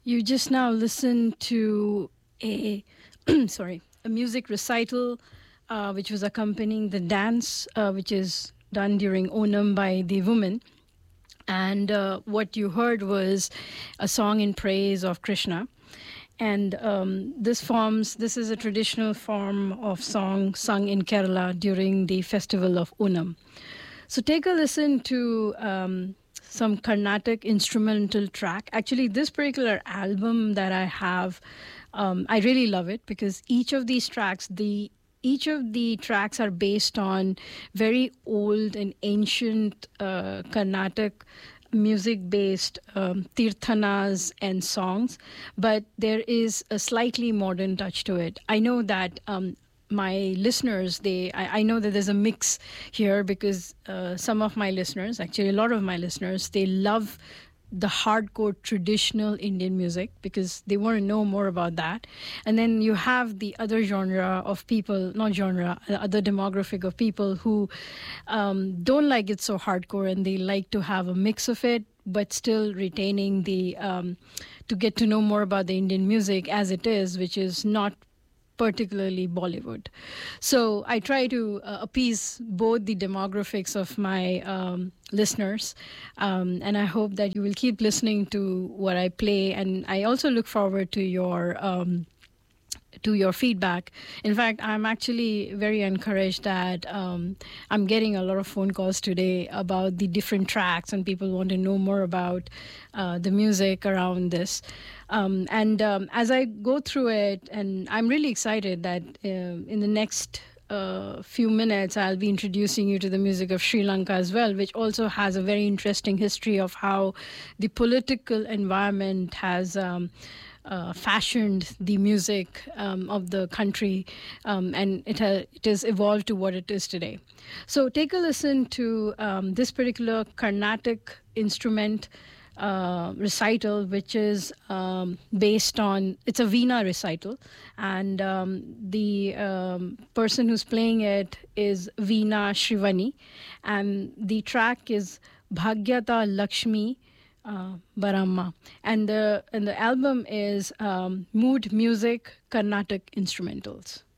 You just now listened to a a music recital, which was accompanying the dance, which is done during Onam by the women. And what you heard was a song in praise of Krishna. And this is a traditional form of song sung in Kerala during the festival of Onam. So take a listen to some Carnatic instrumental track. Actually, this particular album that I have, I really love it because each of the tracks are based on very old and ancient Carnatic music based tirthanas and songs, but there is a slightly modern touch to it. I know that my listeners, I know that there's a mix here because some of my listeners, actually a lot of my listeners, they love the hardcore traditional Indian music because they want to know more about that. And then you have the other genre of people, not genre, other demographic of people who don't like it so hardcore and they like to have a mix of it, but still retaining the, to get to know more about the Indian music as it is, which is not particularly Bollywood. So I try to appease both the demographics of my listeners, and I hope that you will keep listening to what I play. And I also look forward to your feedback. In fact, I'm actually very encouraged that I'm getting a lot of phone calls today about the different tracks, and people want to know more about the music around this. As I go through it, and I'm really excited that in the next few minutes, I'll be introducing you to the music of Sri Lanka as well, which also has a very interesting history of how the political environment has fashioned the music of the country, and it has evolved to what it is today. So take a listen to this particular Carnatic instrument recital, which is based on, it's a Veena recital, and the person who's playing it is Veena Shrivani, and the track is Bhagyata Lakshmi Baramma, and the album is Mood Music Carnatic Instrumentals.